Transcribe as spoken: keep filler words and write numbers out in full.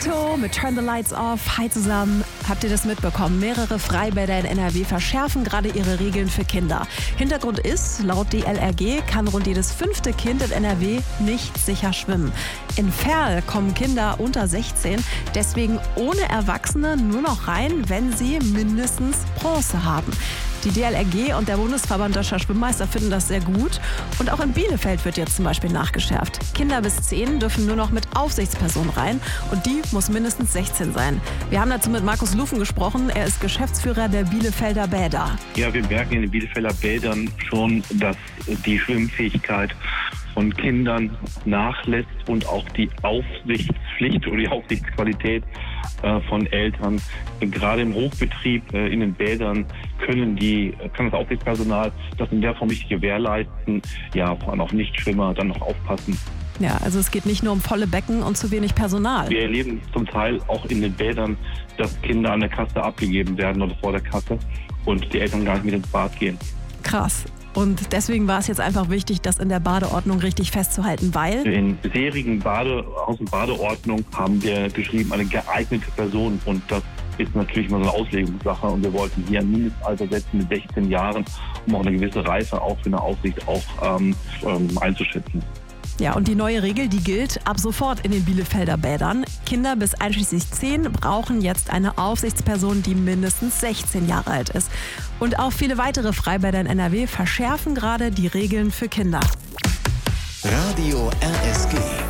Tito mit Turn the Lights Off. Hi zusammen. Habt ihr das mitbekommen? Mehrere Freibäder in N R W verschärfen gerade ihre Regeln für Kinder. Hintergrund ist, laut D L R G kann rund jedes fünfte Kind in N R W nicht sicher schwimmen. In Verl kommen Kinder unter sechzehn deswegen ohne Erwachsene nur noch rein, wenn sie mindestens Bronze haben. Die D L R G und der Bundesverband Deutscher Schwimmmeister finden das sehr gut. Und auch in Bielefeld wird jetzt zum Beispiel nachgeschärft. Kinder bis zehn dürfen nur noch mit Aufsichtsperson rein und die muss mindestens sechzehn sein. Wir haben dazu mit Markus Lufen gesprochen. Er ist Geschäftsführer der Bielefelder Bäder. Ja, wir merken in den Bielefelder Bädern schon, dass die Schwimmfähigkeit von Kindern nachlässt und auch die Aufsichtspflicht oder die Aufsichtsqualität äh, von Eltern. Gerade im Hochbetrieb äh, in den Bädern können die, kann das Aufsichtspersonal das in der Form nicht gewährleisten. Ja, vor allem auch Nichtschwimmer dann noch aufpassen. Ja, also es geht nicht nur um volle Becken und zu wenig Personal. Wir erleben zum Teil auch in den Bädern, dass Kinder an der Kasse abgegeben werden oder vor der Kasse und die Eltern gar nicht mit ins Bad gehen. Krass. Und deswegen war es jetzt einfach wichtig, das in der Badeordnung richtig festzuhalten, weil... In bisherigen Badehaus- und Badeordnung haben wir geschrieben, eine geeignete Person. Und das ist natürlich mal so eine Auslegungssache. Und wir wollten hier ein Mindestalter setzen mit sechzehn Jahren, um auch eine gewisse Reife auch für eine Aufsicht auch ähm, ähm, einzuschätzen. Ja, und die neue Regel, die gilt ab sofort in den Bielefelder Bädern. Kinder bis einschließlich zehn brauchen jetzt eine Aufsichtsperson, die mindestens sechzehn Jahre alt ist. Und auch viele weitere Freibäder in N R W verschärfen gerade die Regeln für Kinder. Radio R S G.